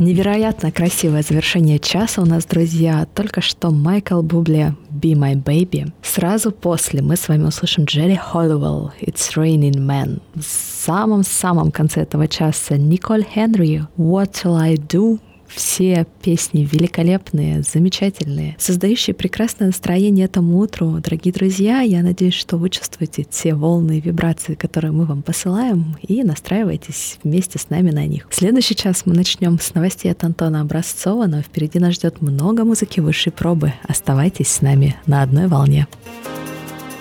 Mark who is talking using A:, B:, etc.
A: Невероятно красивое завершение часа у нас, друзья. Только что Майкл Бубле «Be My Baby». Сразу после мы с вами услышим Джерри Холливелл «It's Raining Men». В самом-самом конце этого часа Николь Хенри «What Shall I Do?». Все песни великолепные, замечательные, создающие прекрасное настроение этому утру. Дорогие друзья, я надеюсь, что вы чувствуете те волны и вибрации, которые мы вам посылаем, и настраиваетесь вместе с нами на них. В следующий час мы начнем с новостей от Антона Образцова, но впереди нас ждет много музыки высшей пробы. Оставайтесь с нами на одной волне.